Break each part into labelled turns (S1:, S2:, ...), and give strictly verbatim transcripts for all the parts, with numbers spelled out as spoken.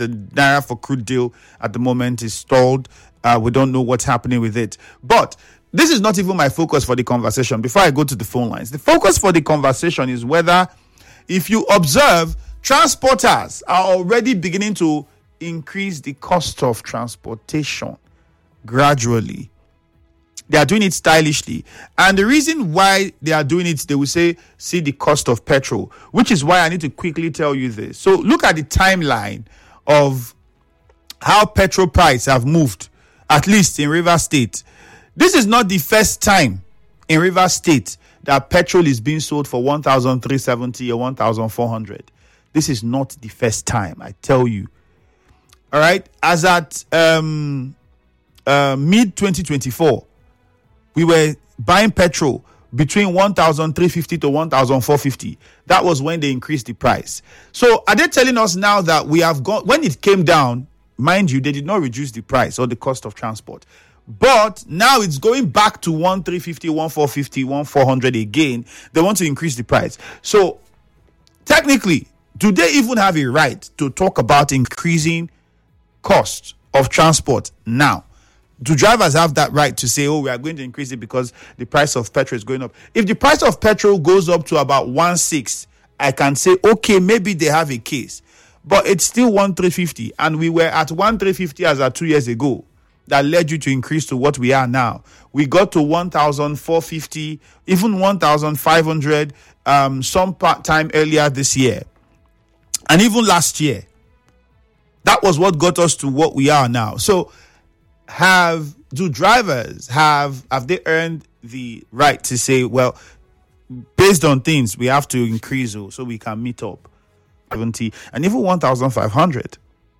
S1: The Naira for crude deal at the moment is stalled. Uh, we don't know what's happening with it. But this is not even my focus for the conversation. Before I go to the phone lines, the focus for the conversation is whether, if you observe, transporters are already beginning to increase the cost of transportation gradually. They are doing it stylishly. And the reason why they are doing it, they will say, see the cost of petrol, which is why I need to quickly tell you this. So look at the timeline of how petrol prices have moved, at least in Rivers State. This is not the first time in Rivers State that petrol is being sold for one thousand three hundred seventy or one thousand four hundred. This is not the first time, I tell you. All right. As at um, uh, mid twenty twenty-four, we were buying petrol between one thousand three hundred fifty to one thousand four hundred fifty. That was when they increased the price. So are they telling us now that we have gone, when it came down, mind you, they did not reduce the price or the cost of transport. But now it's going back to one thousand three hundred fifty, one thousand four hundred fifty, one thousand four hundred again. They want to increase the price. So technically, do they even have a right to talk about increasing cost of transport now? Do drivers have that right to say, oh, we are going to increase it because the price of petrol is going up? If the price of petrol goes up to about one six, I can say, okay, maybe they have a case. But it's still one thousand three hundred fifty, and we were at one thousand three hundred fifty as at two years ago. That led you to increase to what we are now. We got to one thousand four hundred fifty, even one thousand five hundred um, some part time earlier this year. And even last year. That was what got us to what we are now. So have, do drivers have, have they earned the right to say, well, based on things, we have to increase so we can meet up seventy and even one thousand five hundred?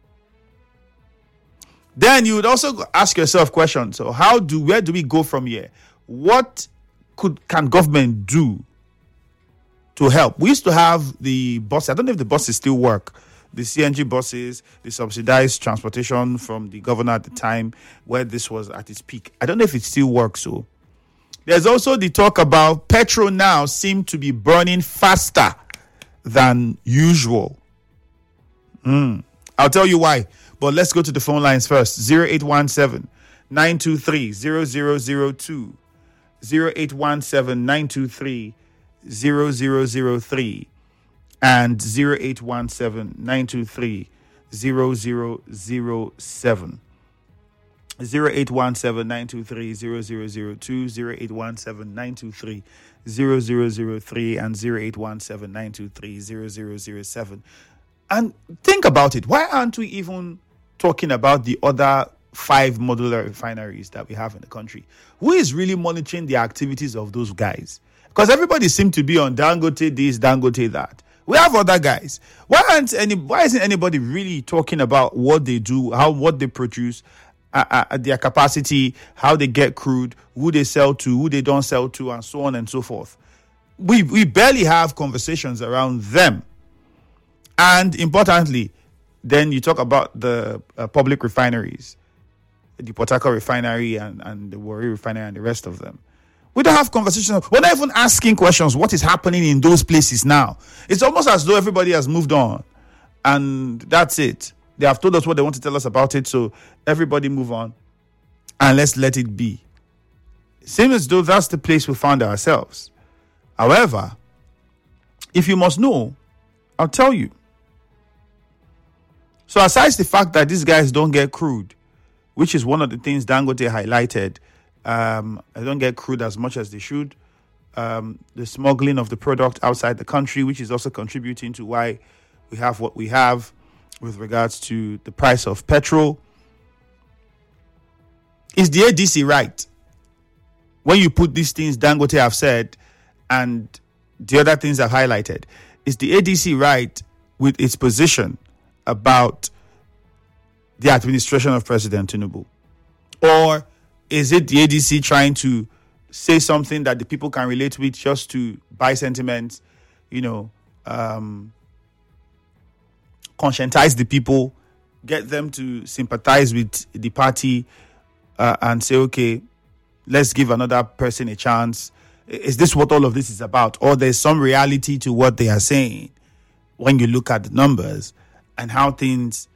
S1: Then you would also ask yourself questions. So how do, where do we go from here? What could, can government do to help? We used to have the buses. I don't know if the buses still work. The C N G buses, the subsidized transportation from the governor at the time where this was at its peak. I don't know if it still works. So there's also the talk about petrol now seem to be burning faster than usual. Mm. I'll tell you why. But let's go to the phone lines first. zero eight one seven, nine two three, zero zero zero two. zero eight one seven, nine two three, zero zero zero three. And zero eight one seven, nine two three, zero zero zero seven. zero eight one seven, nine two three, zero zero zero two, zero eight one seven, nine two three, zero zero zero three, and zero eight one seven, nine two three, zero zero zero seven. And think about it. Why aren't we even talking about the other five modular refineries that we have in the country? Who is really monitoring the activities of those guys? Because everybody seems to be on Dangote this, Dangote that. We have other guys. Why aren't any? Why isn't anybody really talking about what they do, how what they produce, uh, uh, their capacity, how they get crude, who they sell to, who they don't sell to, and so on and so forth? We we barely have conversations around them. And importantly, then you talk about the uh, public refineries, the Port Harcourt refinery and, and the Warri refinery and the rest of them. We don't have conversations. We're not even asking questions. What is happening in those places now? It's almost as though everybody has moved on. And that's it. They have told us what they want to tell us about it. So everybody move on. And let's let it be. Same as though that's the place we found ourselves. However, if you must know, I'll tell you. So aside the fact that these guys don't get crude, which is one of the things Dangote highlighted, Um, they don't get crude as much as they should. Um, the smuggling of the product outside the country, which is also contributing to why we have what we have with regards to the price of petrol. Is the A D C right? When you put these things Dangote have said and the other things I've highlighted, is the A D C right with its position about the administration of President Tinubu? Or is it the A D C trying to say something that the people can relate with just to buy sentiments, you know, um, conscientize the people, get them to sympathize with the party uh, and say, okay, let's give another person a chance? Is this what all of this is about? Or there's some reality to what they are saying when you look at the numbers and how things